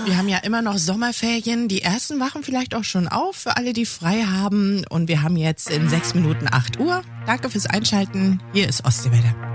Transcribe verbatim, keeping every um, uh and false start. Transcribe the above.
Wir haben ja immer noch Sommerferien. Die ersten wachen vielleicht auch schon auf für alle, die frei haben. Und wir haben jetzt in sechs Minuten acht Uhr. Danke fürs Einschalten. Hier ist Ostseewelle.